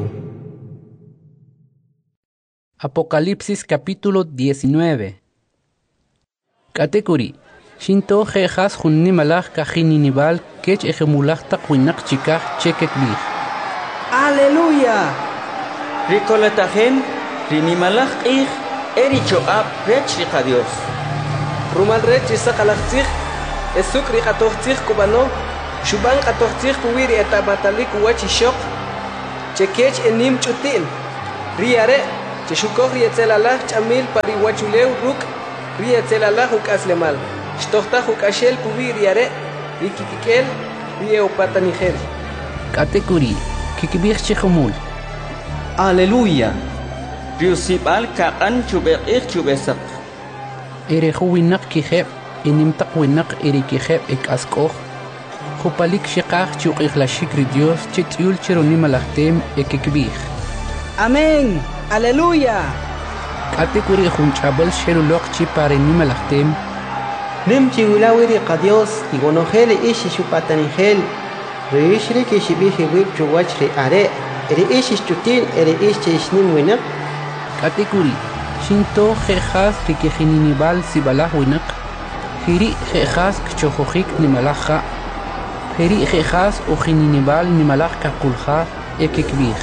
A: Apocalipsis capítulo diecinueve. Katekuri. Shinto jejas junni malach kajininival kech ejemulach takwinak chikaj chekekbih.
B: Aleluya.
F: Rikolatajen rinimalach ij erichoab rech riqa Dios.
E: Rumal rech isakalachtzich esuk riqatochtzich kubano Shuban qatoqtij puwiri etabatalik wachi shok. Chekech enim chutin. Riare, cheshukok rietzelalaj chamil pari wachuleu ruk. Rietzelalaj uk aslemal. Shtohta uk ashel puwiri are. Rikikikel, rieopatanigel.
A: Katekuri, kikibir chehumul.
G: Aleluya.
F: Riusibal kaqan chubeqik chubesak.
A: Erehu winak kiheb, inimtak winak erikiheb ek askoh. Hupalik shikah chukik la shikri Dios chitiul chironi malachtem ekikbih.
B: Amén. Aleluya.
A: Katekuri junchabel sherulok chipareni malachtem.
I: Nim chiulawiri qa Dios igonojele ishi shupatanigel. Rishri kishibihi wib chuwachri are. Eri ishi chutin eri ishi ishnim winak.
A: Katekuri shinto jejas rikijininibal sibalah winak. Hiri jejas kchojohik nimalaja. Hiri jejas ujininibal nimalaj kakulja ekikbih.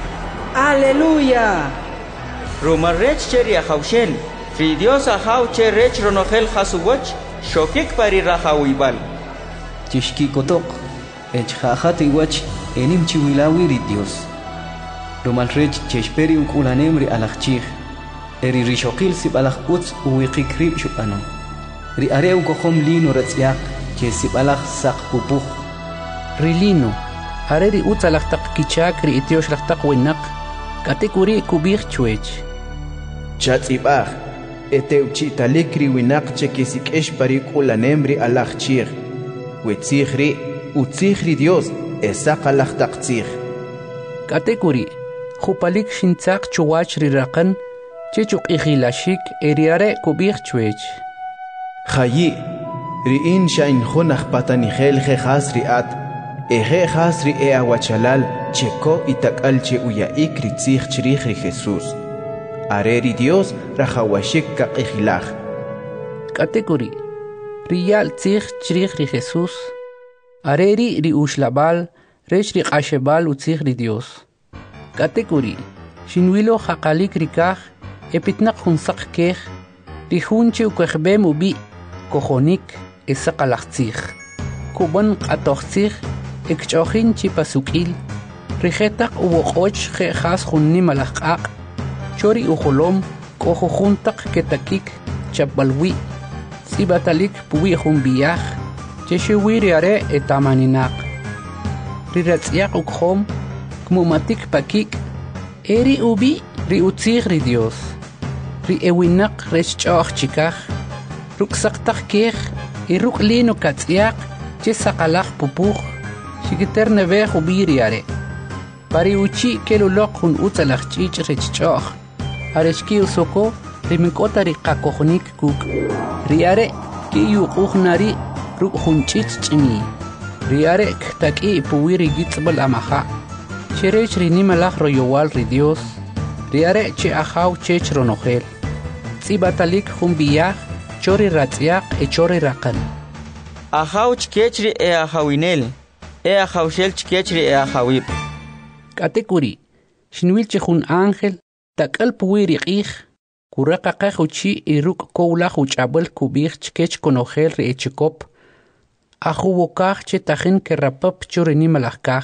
B: Aleluya.
F: Romarech cheri ahaushel. Ri Dios ahau cherech ronogel hasuwach. Shokik pari rahawibal.
G: Chishki kotok. Echjajat iwach enim chiwilawiri Dios. Romalrech cheshperi ukulanem ri alachchij. Eri rishokil sibalach utz uwiqik rib shupano. Ri are ukohom lino ratzyak che sibalach sak pupuj.
A: Rilino, are ri utz alachtak kichak ri itiosh lachtak winak. Katekuri kubir chuech.
C: Chatzibaj, ete uchitalik ri winak chekisik eshpari ukulanem ri alachchij. Wetzij ri, utzij ri Dios, esak alachtak tzij.
A: Katekuri, Hupalik shintzak chuwach rirakan, chechuk ikhilashik eriare kubir chuech.
C: Chayi, riin shain khunach patanigel jejas riat, ejejas ri e awachalal, cheko itakal che uyaik ritzich chrich ri Jesús. Areri Dios rajawashik kak ikhilaj.
A: Katekuri, riyal tzich chrich ri Jesús. Areri ri ushlabal, rech ri qashebal utzich ri Dios. Katekuri, shinwilo haqalik rikaj, epitnak hunsak kej, rihunche ukwejbem ubi, kojonik, esaqalachtzij. Kuban qatochtzij, ekchochin chipasukil, rijetak uwoqoch jejas junni malajqaq, chori ujolom, kohojuntak ketakik, chapbalwi, sibatalik puwi junbiyaj, cheshiwi riare etamaninaq. Riratziaq ukhom, Mumatik pakik, eri ubi ri utzig ri Dios. Ri ewinak rech choch chikaj, ruk saktak kej, i ruk lino katziak, che sakalach pupuj, shikiter nevej ubi riare. Pari uchi kelulok hun utzalach chich rech choch, arechki usoko, ri minkota ri kakohnik kuk, riare ki yuquhnari ruk hun chich chimi. Riare ktaki puwiri gitzbal amaha. Cherech rinimalaj royowal ri Dios, riare che ahau chech ronogel. Tzibatalik jumbiyaj, chori ratziak e chori rakan.
F: Ahau chkechri e ahawinel, e ahaushel chkechri e ahawib.
A: Katekuri, shinwil chehun ángel, takal puwiri qij, kuraka qajuchi iruk koulaj uchabel kubij chkech konogel ri echikop, ahuwokaj che tajin kerapap chori nimalaj kaj.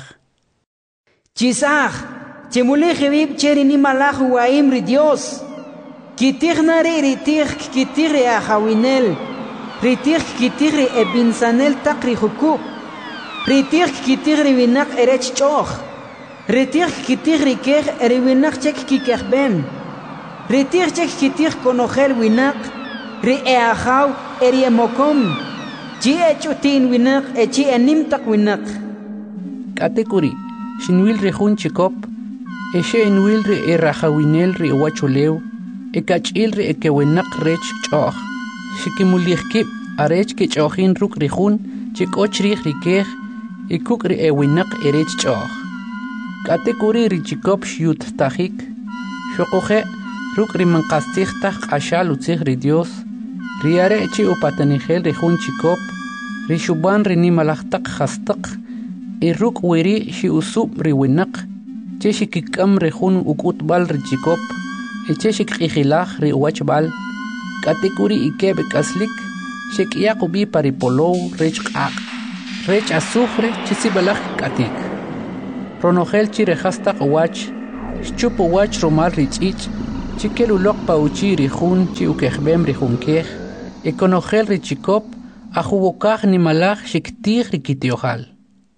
B: Chisaj, chemulej vib cheri ni malaj waim ri Dios. Kitij nari ritij kitij ri ahawinel. Ritij kitij ri ebinsanel takri hukuk. Ritij kitij ri winak erech choch. Ritij kitij ri kej eri winak chek kikejben. Ritij chek kitij konogel winak. Ri e ahaw eri emokom. Chi echutin winak echi enimtak winak.
A: Katekuri. Shinwil ri hun chikop, eshe enwil ri e rajawinel ri wachuleu, e kachil ri e kewenak rech choch. Shikimulihkip arech ke chochin ruk ri hun, chikoch ri kej, e kuk ri e winak e rech choch. Katekuri ri chikop shiut tajik, shokoje ruk ri mankastij taj ashal utzig ri Dios, ri are chi upatanigel ri hun chikop, ri shuban ri nimalachtak hastak, Iruk wiri shi usub ri winak, che shikikam ri hun ukutbal ri chikop, e che shikijilaj ri wachbal, katekuri ikebe kaslik, shikiyakubi paripolow rich qaq, rech azufre chisibalaj katik. Ronogel chirejasta wach, chupo wach romal richich, chikelulok pauchi rijun chi ukejbem rijunkej, ekonogel richikop, ajubokaj ni malaj shiktij rikitiohal.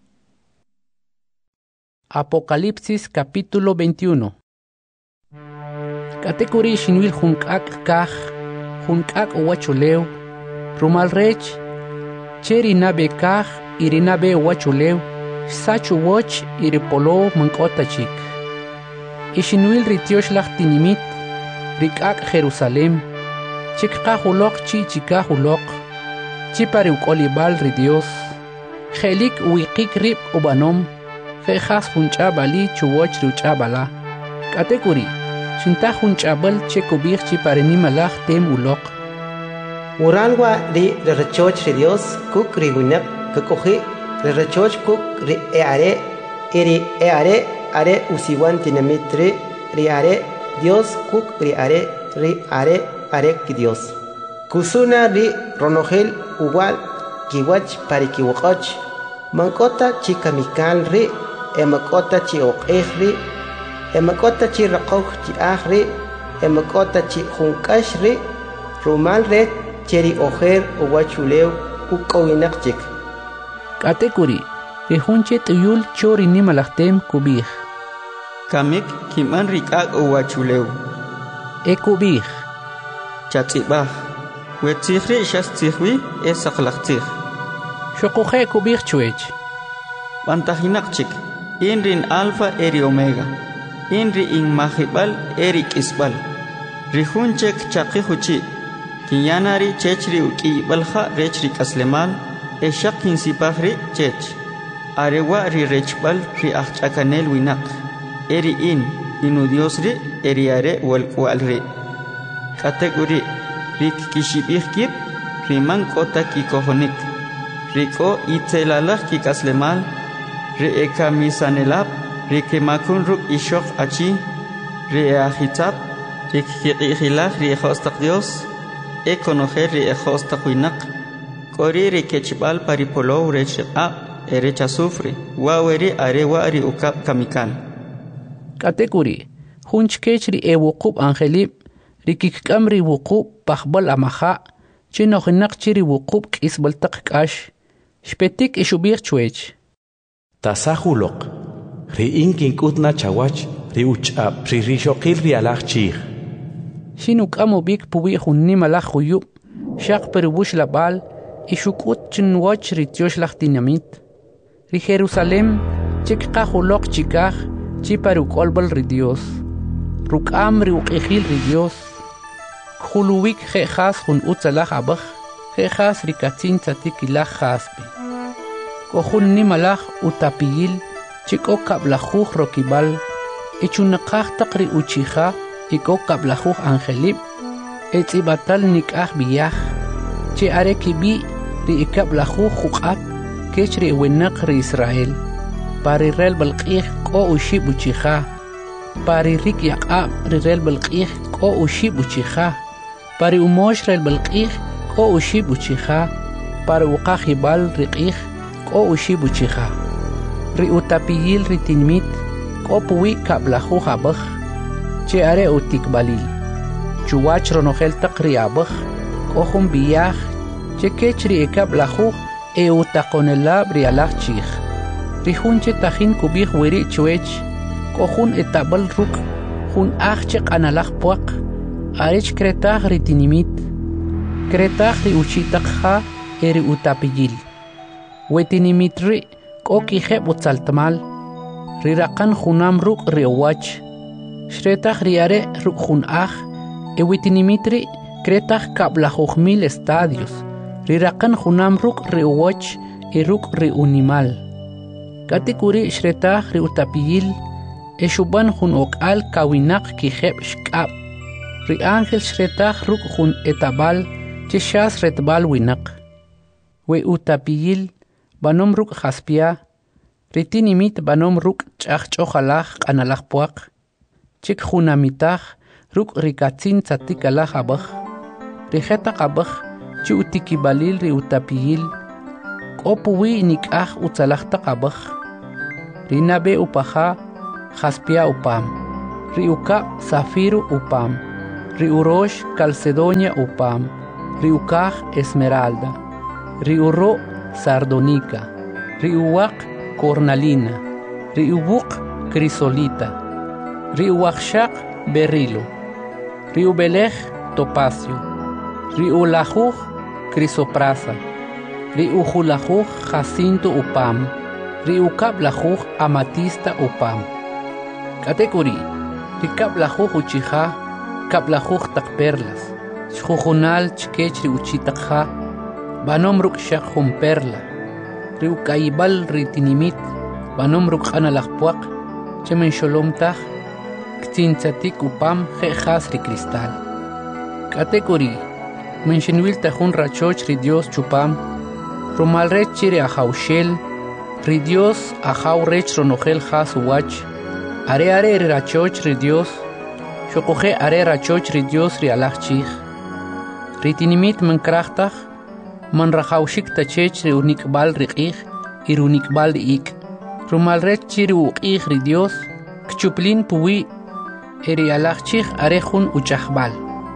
A: Apocalipsis capítulo veintiuno. Katekuri shinwil junkak kaj, junkak wachuleu, rumal rech, cheri nabe kaj, irinabe wachuleu, sachu woch iripolo mankota chik. Ishinwil ritiosh tinimit, rikak Jerusalem, chikkahulok chi chikahulok, chipari ukolibal ridios, jelik wikik rip ubanom, jejas hunchabali chuwoch ruchabala. Katekuri, shinta hunchabal chekubir chiparenimalax tem ulok.
I: Uralwa ri rechoch ridios, kuk riguinak, kakoji, rechoch kuk ri eare, eri eare, are usiwan tinamitri, ri are, Dios kuk ri are, ri are, are ki Dios. Kusuna ri ronogel uwal, kiwach parikiwakach, mankota chikamikal ri, emakota chi oqejri, emakota chi raqoj chi ajri, emakota chi junkashri, rumal red cheri ojer uwachuleu ukowinak chik.
A: Katekuri, rihunche tuyul chori nimalahtem kubij.
F: Kamik kiman rikak uwachuleu.
A: E kubij.
F: Chatzibaj. Wetzihri shastzihwi e saklaktzih.
A: Shokuje kubij chuech.
F: Bantajinak chik. Inrin alfa eri omega. Inri in mahibal eri kisbal. Rihunchek chakihuchi. Kinyanari chechri uki balha rechri kaslemal. E shakin sipahri chech. Arewa ri rechbal ri achchakanel winak. Eri in inu diosri eri are wal walri. Kategori rik kishibihkip riman kota kikohonik. Riko itzelalach kikaslemal. Re eka misanelap, re kemakun ruk ishok achi, re ahitab, re kikihilach re ejostak Dios, e conocer re ejostak winak, kori re kechibal paripolo rechab, e rechazufre, waweri are wari ukap kamikal.
A: Katekuri, hunchkech ri e wukub angelib, ri kikkamri wukub pahbal amaha, chinohinak chiri wukub kisbaltak kash, shpetik ishubir chuech.
D: Tasahulok, ri inkin kutna chawach, ri uchab, ri rishokil ri alach chih.
A: Shinuk amo bik puwi hunni malach huyub, shak peribush labal, ishukut chinwach ri tiosh lach dinamit. Ri Jerusalem, chik kahulok chikach, chiparuk olbal ri Dios. Rukam ri ukihil ri Dios. Khuluwik jejas hun utzalach abach, jejas ri katzin tzatikilach jaspi. Kohun ni malach utapiyil, chiko kablajuj rokibal, echunakaj takri uchija, iko kablajuj angelib, etzibatal nikaj biyaj, che arekibi ri ikablajuj jukat, kech ri winak ri Israel, pari rel balqij ko ushib uchija, pari rik yaqab ri rel balqij ko ushib uchija, pari umosh rel balqij ko ushib uchija, pari uqajibal riqij, ko ushibu chija. Ri utapiyil ri tinmit, ko puwi kablaju habaj, che are utikbalil. Chuwach ronogel takri abaj, ko hum biyaj, che kech ri ekablaju e utakonelab ri alaj chij. Ri hunche tajin kubij wiri chuech, ko hun etabal ruk, hun achchek analaj puak, arech kretaj ri tinimit, kretaj ri uchitakja eri utapiyil. Wetinimitri koki heb utzaltamal, rirakan junam ruk riowach, shretach riare ruk junaj, e wetinimitri kretach kablajuhmil estadios, rirakan junam ruk riowach e ruk riunimal. Katikuri shretach riutapiyil, e shuban jun okal kawinak ki heb shkab, ri ángel shretach ruk jun etabal, chishas retbal winak. We utapiyil, banom ruk jaspia, ritinimit banom ruk chach chojalach analach puak, chik junamitach ruk rikatzin tzatikalach abach, rijetak abach chi utikibalil ri utapiyil, Kopuwi nikah utzalachta qabach. Rinabe upaha jaspia upam. Riuka zafiru upam. Riurosh calcedonia upam. Riukah esmeralda. Riuro sardonica. Riuwak cornalina. Riubuk crisolita. Riuwakshak berilo. Riubelech topacio. Riulajuj crisoprasa. Riujulajuj jacinto upam. Riukablajuj amatista upam. Katekuri. Rikablajuj uchija. Kablajuj takperlas. Chjujunal chkech riuchitakja. Banom rukshak jun perla. Riukaibal ritinimit. Banom rukhanalajpuak. Chemen sholomtaj. Ktinzatik upam jejas ri cristal. Katekuri. Menshenwil tajun rachoch ri Dios chupam. Romalrech chiri ajaushel. Ri Dios ajaurech ronogel jas uwach. Are are ri rachoch ri Dios. Shokoje are rachoch ri Dios ri alachchij. Ritinimit menkrachtaj. Man rajaushik tachech ri unikbal riqij. Ir unikbal ik. Romalrech chiri uqij ri Dios. Kchuplin puwi. Eri alachchij are jun uchajbal.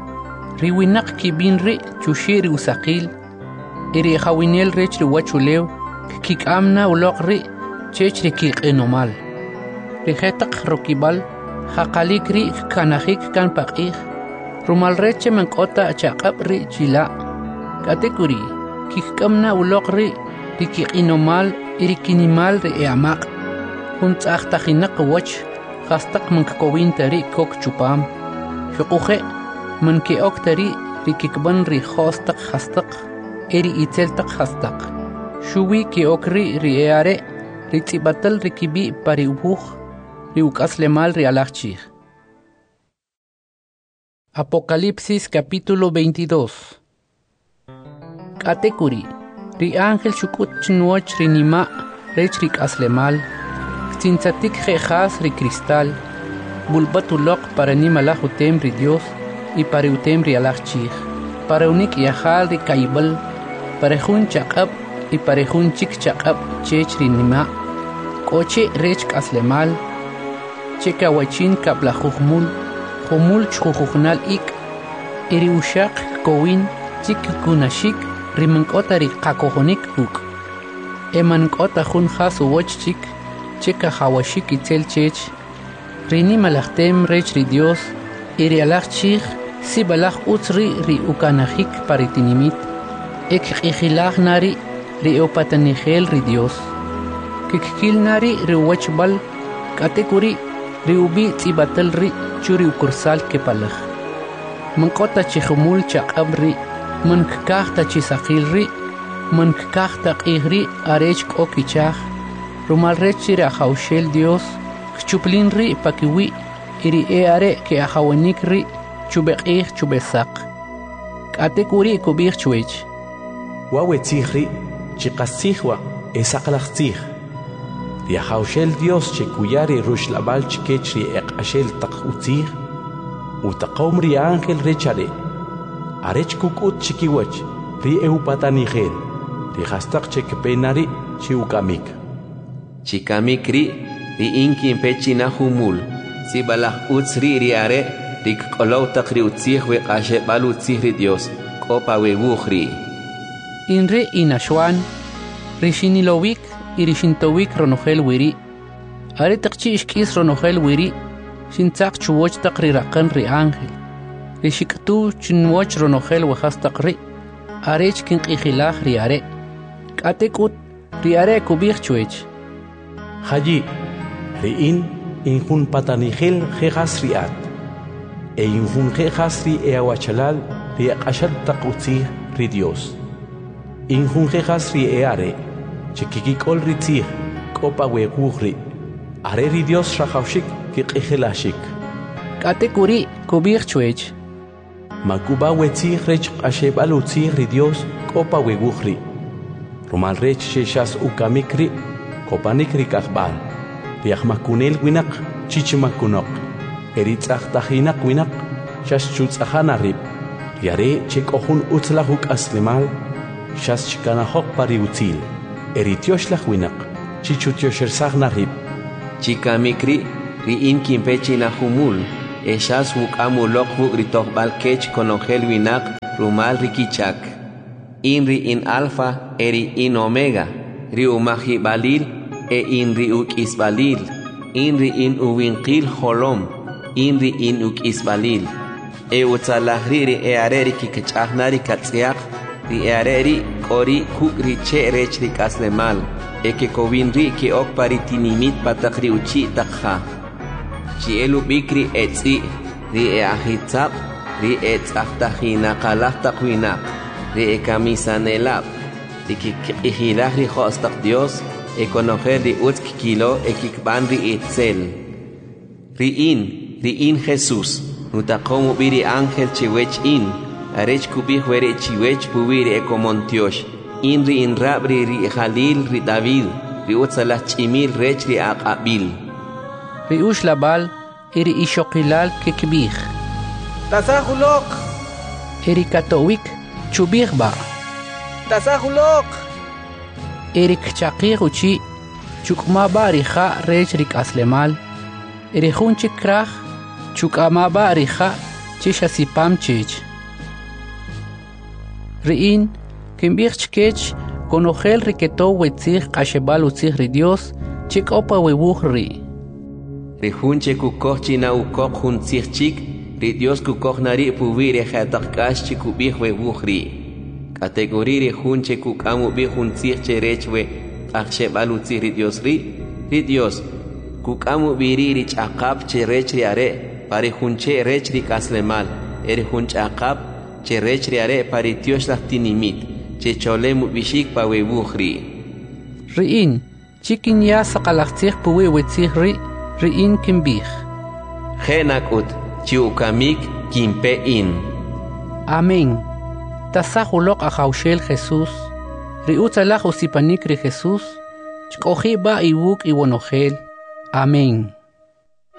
A: Riwinak kibin ri chushiri usaqil. Eri jawinel rech ri wachulew. Kik amna uloq ri chech ri kik enomal. Rijetak rokibal. Jaqalik ri kanajik kan paqij. Rumal reche menkota chaqab ri chila. Katekuri. Kik amna uloq ri ri kik enomal. Eri kinimal ri eamaq. Junt achtajinak wach. Hastak mankakowin tari kok chupam. Shukuje manke ok tari rikikban ri khostak hastak. Eri iteltak hastak. Shuwi ke okri ri eare ritibatal rikibi pari ubuj ri ukaslemal ri alachchij. Apocalipsis capítulo veintidós. Katekuri. Ri ángel shukut chnuoch ri nima rech ri kaslemal. Tintzatik jejas ri cristal, bulbatulok para ni malajutem ri Dios y para utem ri alachchij, para unik yajal ri kaibal, para jun chaqab y para jun chik chaqab chech ri nima, koche rech kaslemal, cheka wachin kablajujmul, jumul chjujujnal ik, iri ushak kowin chik kunashik ri mankota ri kakojonik uk, emankota jun jas uwoch chik, Cheka hawashik itzel chech. Rini malachtem rech ri Dios. Iri alachchij. Si balach utzri ri ukanajik paritinimit. Ek ikhilach nari ri opatanigel ri Dios. Kikil nari ri wachbal. Katekuri ri ubi tibatal ri churi ukursal kepalach. Mankota chihumul chaqab ri. Mankakta chisakil ri. Mankakta qihri arech kokichaj. Rumal rechiri ajaushel Dios, chuplin ri pakiwi, iri eare ke ajawanik ri, chubeqih chubesak. Katekuri kubih chuech.
D: Wawetzihri, chikasihwa, esaklachzih. Ri ajaushel Dios chekuyari rushlabal chikechri eqashel takutzih, utaqom ri ángel rechare. Arech kukut chikiwach, ri eupatanigel, ri hastak chekpenari chiukamik.
H: Chikamikri ri inki pechina humul si balach utzri ri are rik kolow takri utzih we qashe bal utzih ri Dios kopa we bukhri
A: inre inashwan rishinilowik irishintowik ronogel wiri are taqchi ishkis ronogel wiri shintzaq chuwoch taqri raqan ri ángel rishiktu chinwoch ronogel wahas taqri arech kin qihilaj ri are katekut ri are kubih chuech.
D: Haji, riin injun patanigel jejas riat, e injun jejas ri eawachalal ri akashal takutzih ri Dios. Injun jejas ri eare, chikikikol ri tzih, kopa wegugri, are ri Dios rajaushik kikijelashik.
A: Katekuri kubir chuech.
D: Makuba wetzih rech ashebal utzih ri Dios kopa wegugri. Romal rech sheshas ukamikri, Kopanikri kakbal, riakmakunel winak, chichimakunok, eritzach tajinak winak, shas chutzahana Yare chek ohun utzlahuk aslimal, shas chikanahok pari utzil, eritiosh la huinak chichutiosh narib
H: chikamikri ri in kimpechi na humul eshas huk amulok huk ritoh balkech konongel winak rumal rikichak inri in alfa eri in omega ri umahi balil e inri uk isbalil inri in uwinqil holom inri in uk isbalil e utalahri ri e areri kikchahnari katsiak ri e areri kori kuk ri che rech ri kaslemal e ke kovin ri ki ok paritinimit patakri uchi takha chi elu bikri etzi ri e ahitzab ri e tzahtahina kalahtakwina ri e kamisanelab ri kikihilah ri khostak Dios e conocer ri utk kilo e kikban ri etzel ri in ri in Jesús nutakomu biri ángel chiwech in arech kubih were chiwech bubiri e komontiosh in ri in rabri ri Jalil ri David ri utzalah chimil rech ri aqabil
A: ri ush labal iri ishokilal kekbih
E: tasahulok
A: iri katowik chubih ba
E: tasahulok
A: iri kchaqih uchi chukma ba riha rech rik aslemal iri khunchi krah chukama ba riha chisha sipam chich riin kimbih chkech konogel riketo wetzih qashebal utzih ri Dios chikopa webuh ri
H: ri hunche kukoh china ukok hun chik ri Dios kukoh nari puvire khatakash chikubih webuh ri kategori ri hunche kukamu bi hun che rechwe akhshebal utzih ri Dios ri ri Dios kukamu biri ri chaqab che rech ri are pari hunche rech ri kaslemal eri hunch aqab che rech ri are pari Dios lahtinimit che cholemu bishik pa webuh ri
A: riin chikin ya saqalaqtzih puwe wetzih ri riin kimbih
H: Genakut chiukamik kimpe in
A: Amén tasahulok ajaushel Jesús riutzalaj usipanik ri Jesús chkoji ba iwuk iwonogel Amén